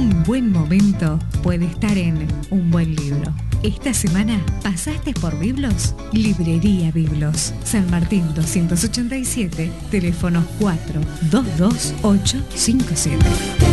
Un buen momento puede estar en un buen libro. Esta semana, ¿pasaste por Biblos? Librería Biblos. San Martín 287, teléfono 422-857.